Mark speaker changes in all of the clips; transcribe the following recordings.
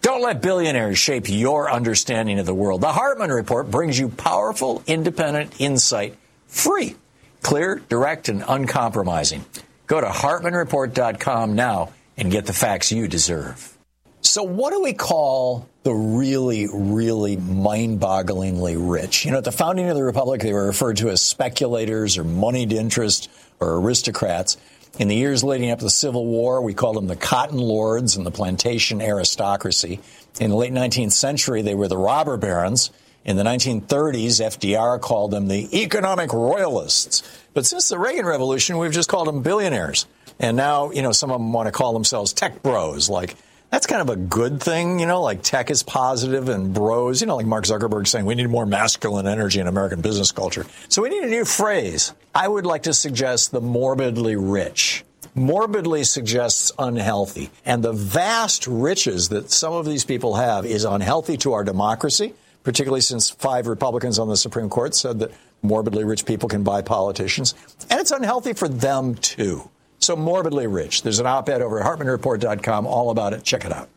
Speaker 1: Don't let billionaires shape your understanding of the world. The Hartman Report brings you powerful, independent insight, free, clear, direct, and uncompromising. Go to HartmanReport.com now and get the facts you deserve. So what do we call the really, really mind-bogglingly rich? You know, at the founding of the Republic, they were referred to as speculators or moneyed interest or aristocrats. In the years leading up to the Civil War, we called them the cotton lords and the plantation aristocracy. In the late 19th century, they were the robber barons. In the 1930s, FDR called them the economic royalists. But since the Reagan Revolution, we've just called them billionaires. And now, you know, some of them want to call themselves tech bros. Like, that's kind of a good thing, you know, like tech is positive and bros, you know, like Mark Zuckerberg saying we need more masculine energy in American business culture. So we need a new phrase. I would like to suggest the morbidly rich. Morbidly suggests unhealthy. And the vast riches that some of these people have is unhealthy to our democracy, particularly since 5 Republicans on the Supreme Court said that morbidly rich people can buy politicians. And it's unhealthy for them, too. So morbidly rich. There's an op-ed over at HartmanReport.com all about it. Check it out.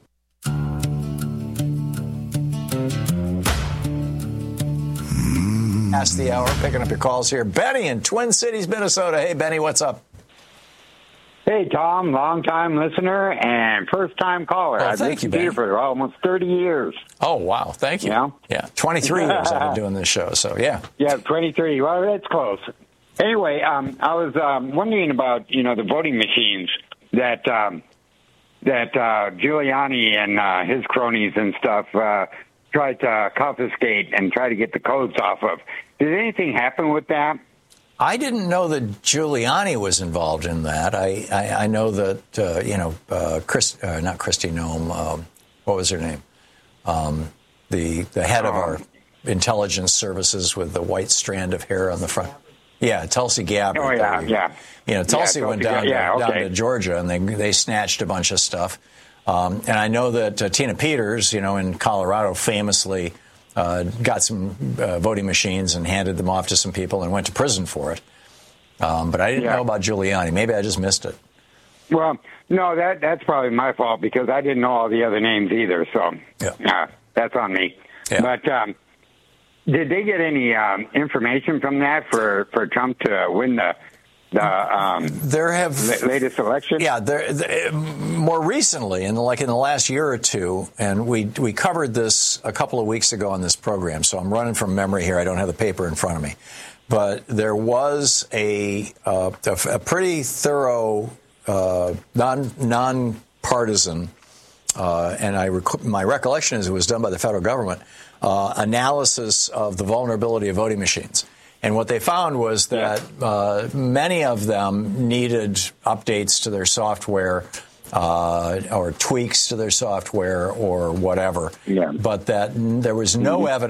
Speaker 1: Past the hour, picking up your calls here. Benny in Twin Cities, Minnesota. Hey, Benny, what's up?
Speaker 2: Hey, Tom, long-time listener and first-time caller.
Speaker 1: Oh, thank you, Benny.
Speaker 2: I've been here for almost 30 years.
Speaker 1: Oh, wow. Thank you. Yeah, 23 years I've been doing this show, so yeah.
Speaker 2: Yeah, 23. Well, that's close. Anyway, I was wondering about, you know, the voting machines that Giuliani and his cronies and stuff tried to confiscate and try to get the codes off of. Did anything happen with that?
Speaker 1: I didn't know that Giuliani was involved in that. I know that, not Kristi Noem, what was her name? The head of our intelligence services with the white strand of hair on the front. Yeah, Tulsi Gabbard.
Speaker 2: Oh, yeah.
Speaker 1: You know, Tulsi went down to Georgia, and they snatched a bunch of stuff. And I know that Tina Peters, you know, in Colorado, famously got some voting machines and handed them off to some people and went to prison for it. But I didn't know about Giuliani. Maybe I just missed it.
Speaker 2: Well, no, that's probably my fault because I didn't know all the other names either. So that's on me.
Speaker 1: Yeah.
Speaker 2: But did they get any information from that for Trump to win the latest election?
Speaker 1: Yeah, more recently, in the last year or two, and we covered this a couple of weeks ago on this program. So I'm running from memory here. I don't have the paper in front of me, but there was a pretty thorough, non-partisan, and my recollection is it was done by the federal government. Analysis of the vulnerability of voting machines. And what they found was that many of them needed updates to their software or tweaks to their software or whatever, but that there was no evidence